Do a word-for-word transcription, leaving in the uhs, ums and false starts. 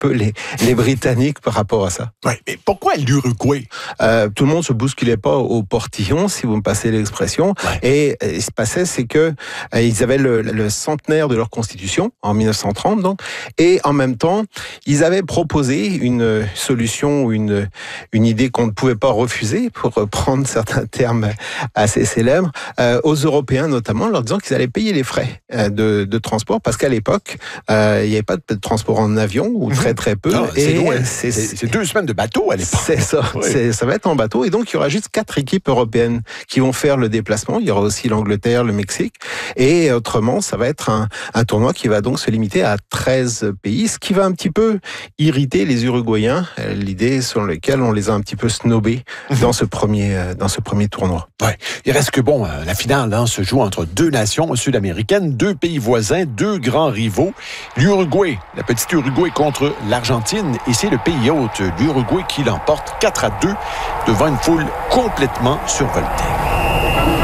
peu les, les Britanniques par rapport à ça. Ouais, mais pourquoi l'Uruguay? Euh, tout le monde se bousculait pas au portillon, si vous me passez l'expression. Ouais. Et euh, ce qui se passait, c'est que euh, ils avaient le, le centenaire de leur constitution en mille neuf cent trente, donc, et en même temps, ils avaient proposé une solution ou une une idée qu'on ne pouvait pas refuser, pour reprendre certains termes assez célèbres, euh, aux Européens notamment, leur disant qu'ils allaient payer les frais euh, de, de transport, parce qu'à l'époque, euh, il n'y avait pas de transport en avion, ou très très peu. Non, et c'est loin. C'est, c'est, c'est deux semaines de bateau à l'époque. C'est ça, oui. c'est, ça va être en bateau. Et donc, il y aura juste quatre équipes européennes qui vont faire le déplacement. Il y aura aussi l'Angleterre, le Mexique. Et autrement, ça va être un, un tournoi qui va donc se limiter à treize pays, ce qui va un petit peu irriter les Uruguayens, l'idée sur laquelle on les a un petit peu snobés mmh. dans ce premier, dans ce premier tournoi. Ouais. Il reste que bon, la finale hein, se joue entre deux nations sud-américaines, deux pays voisins, deux grands rivaux. L'Uruguay, la petite Uruguay contre l'Argentine, et c'est le pays hôte, l'Uruguay, qui l'emporte quatre à deux devant une foule complètement survoltée.